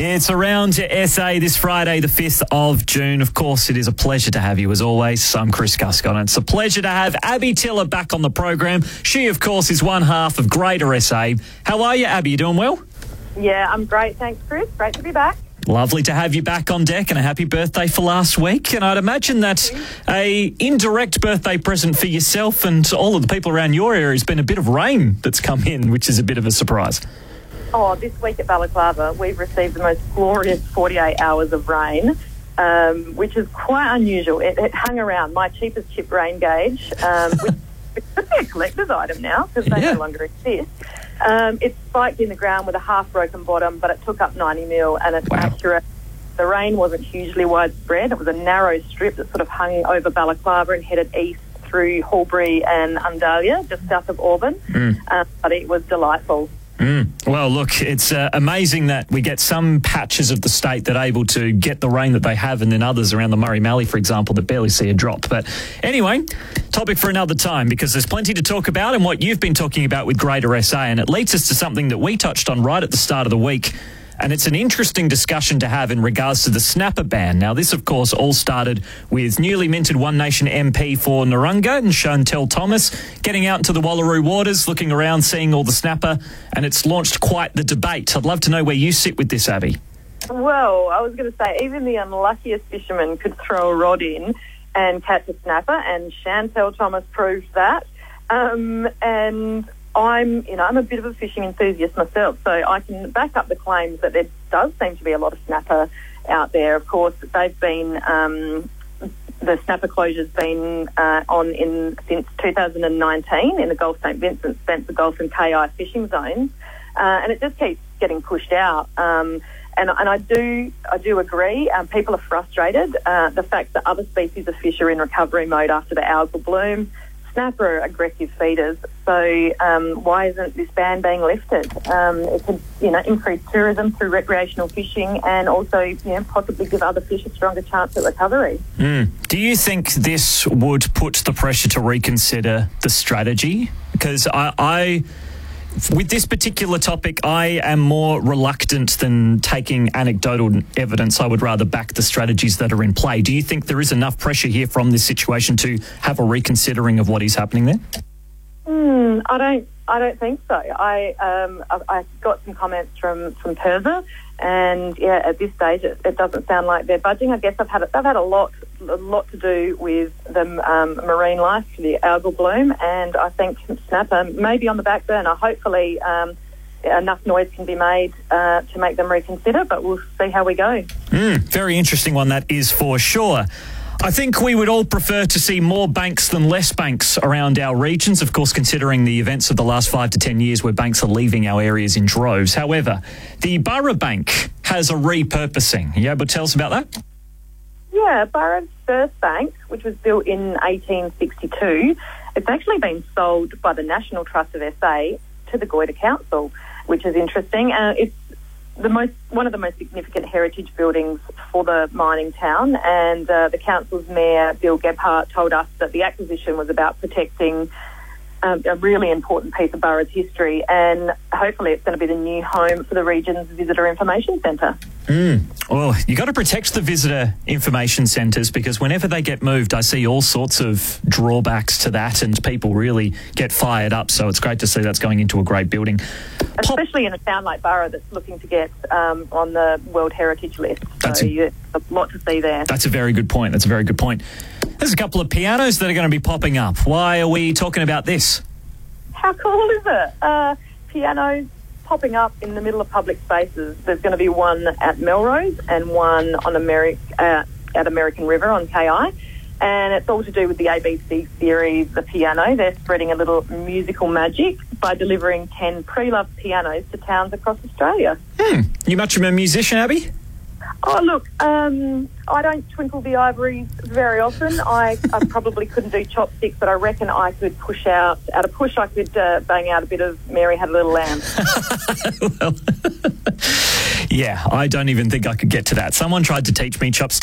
It's Around SA this Friday, the 5th of June. Of course, it is a pleasure to have you as always. I'm Chris Cuscott, and it's a pleasure to have Abby Tiller back on the program. She, of course, is one half of Greater SA. How are you, Abby? You doing well? Yeah, I'm great. Thanks, Chris. Great to be back. Lovely to have you back on deck, and a happy birthday for last week. And I'd imagine that's a indirect birthday present for yourself and all of the people around your area. Has been a bit of rain that's come in, which is a bit of a surprise. Oh, this week at Balaclava, we've received the most glorious 48 hours of rain, which is quite unusual. It hung around my cheapest chip rain gauge, which could be a collector's item now because they no longer exist. It spiked in the ground with a half-broken bottom, but it took up 90 mil, and it's accurate. The rain wasn't hugely widespread. It was a narrow strip that sort of hung over Balaclava and headed east through Horbury and Undalia, just south of Auburn, but it was delightful. Well, look, it's amazing that we get some patches of the state that are able to get the rain that they have, and then others around the Murray-Mallee, for example, that barely see a drop. But anyway, topic for another time, because there's plenty to talk about and what you've been talking about with Greater SA, and it leads us to something that we touched on right at the start of the week. And it's an interesting discussion to have in regards to the snapper ban. Now, this, of course, all started with newly minted One Nation MP for Narungga and Chantel Thomas getting out into the Wallaroo waters, looking around, seeing all the snapper, and it's launched quite the debate. I'd love to know where you sit with this, Abby. Well, I was going to say, even the unluckiest fisherman could throw a rod in and catch a snapper, and Chantel Thomas proved that. And I'm a bit of a fishing enthusiast myself, so I can back up the claims that there does seem to be a lot of snapper out there. Of course, they've been the snapper closure's been since 2019 in the Gulf St Vincent, Spencer Gulf and KI fishing zones, and it just keeps getting pushed out. And I do agree. People are frustrated. The fact that other species of fish are in recovery mode after the algal bloom. Snapper are aggressive feeders, so why isn't this ban being lifted? It could, increase tourism through recreational fishing, and also, possibly give other fish a stronger chance at recovery. Do you think this would put the pressure to reconsider the strategy? Because I with this particular topic, I am more reluctant than taking anecdotal evidence. I would rather back the strategies that are in play. Do you think there is enough pressure here from this situation to have a reconsidering of what is happening there? I don't think so. I got some comments from PIRSA, and at this stage it doesn't sound like they're budging. I guess they've had a lot to do with the marine life, the algal bloom, and I think snapper may be on the back burner. Hopefully enough noise can be made to make them reconsider, but we'll see how we go. Very interesting one, that is for sure. I think we would all prefer to see more banks than less banks around our regions, of course, considering the events of the last 5 to 10 years where banks are leaving our areas in droves. However, the Borough Bank has a repurposing. Are you able to tell us about that? Yeah, Borough's first bank, which was built in 1862, it's actually been sold by the National Trust of SA to the Goyder Council, which is interesting. It's one of the most significant heritage buildings for the mining town, and the council's mayor, Bill Gebhardt, told us that the acquisition was about protecting a really important piece of Borough's history, and hopefully it's going to be the new home for the region's visitor information centre. Well, you got to protect the visitor information centres, because whenever they get moved, I see all sorts of drawbacks to that, and people really get fired up. So it's great to see that's going into a great building. Especially in a town like Borough that's looking to get on the World Heritage list. So there's a lot to see there. That's a very good point. There's a couple of pianos that are going to be popping up. Why are we talking about this? How cool is it? Pianos popping up in the middle of public spaces. There's going to be one at Melrose and one on at American River on KI. And it's all to do with the ABC series, The Piano. They're spreading a little musical magic by delivering 10 pre-loved pianos to towns across Australia. You much of a musician, Abby? Oh, look, I don't twinkle the ivories very often. I probably couldn't do chopsticks, but I reckon I could push out. At a push, I could bang out a bit of Mary Had a Little Lamb. Well, yeah, I don't even think I could get to that. Someone tried to teach me chopsticks